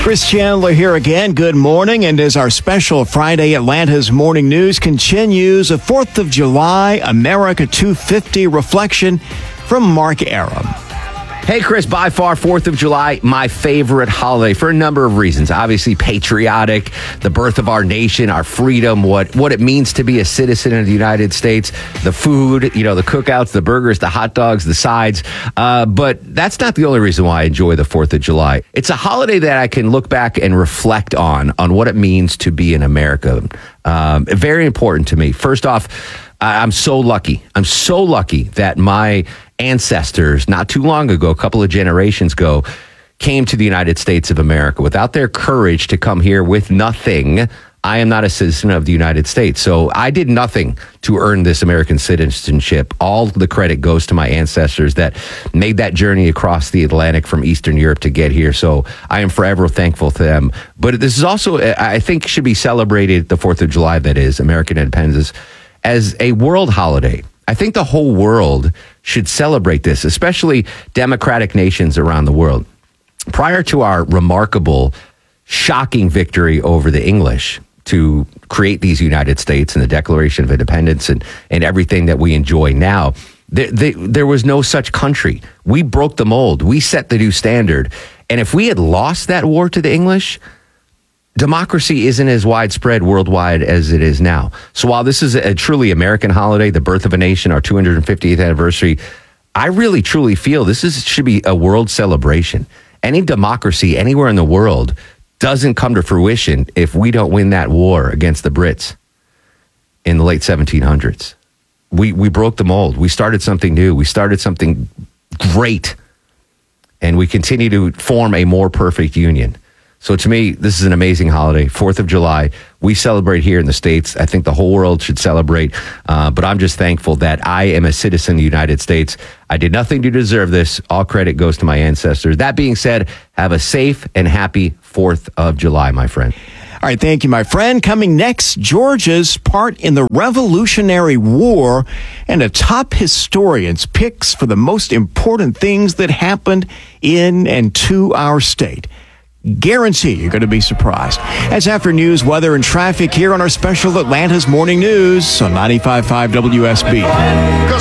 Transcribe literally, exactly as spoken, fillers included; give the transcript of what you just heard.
Chris Chandler here again. Good morning. And as our special Friday Atlanta's Morning News continues, a fourth of July America two fifty reflection from Mark Aram. Hey, Chris, by far, fourth of July, my favorite holiday for a number of reasons. Obviously, patriotic, the birth of our nation, our freedom, what, what it means to be a citizen of the United States, the food, you know, the cookouts, the burgers, the hot dogs, the sides. Uh, but that's not the only reason why I enjoy the fourth of July. It's a holiday that I can look back and reflect on, on what it means to be an American. Um, very important to me. First off, I'm so lucky. I'm so lucky that my ancestors, not too long ago, a couple of generations ago, came to the United States of America. Without their courage to come here with nothing, I am not a citizen of the United States. So I did nothing to earn this American citizenship. All the credit goes to my ancestors that made that journey across the Atlantic from Eastern Europe to get here. So I am forever thankful to them. But this is also, I think, should be celebrated, the fourth of July, that is, American independence, as a world holiday. I think the whole world should celebrate this, especially democratic nations around the world. Prior to our remarkable, shocking victory over the English to create these United States and the Declaration of Independence and, and everything that we enjoy now, there, they, there was no such country. We broke the mold. We set the new standard. And if we had lost that war to the English, democracy isn't as widespread worldwide as it is now. So while this is a truly American holiday, the birth of a nation, our two hundred fiftieth anniversary, I really truly feel this is should be a world celebration. Any democracy anywhere in the world doesn't come to fruition if we don't win that war against the Brits in the late seventeen hundreds. We we broke the mold. We started something new. We started something great. And we continue to form a more perfect union. So to me, this is an amazing holiday, fourth of July. We celebrate here in the States. I think the whole world should celebrate. Uh, but I'm just thankful that I am a citizen of the United States. I did nothing to deserve this. All credit goes to my ancestors. That being said, have a safe and happy fourth of July, my friend. All right, thank you, my friend. Coming next, Georgia's part in the Revolutionary War and a top historian's picks for the most important things that happened in and to our state. Guarantee you're going to be surprised. That's after news, weather, and traffic here on our special Atlanta's Morning News on ninety-five point five W S B.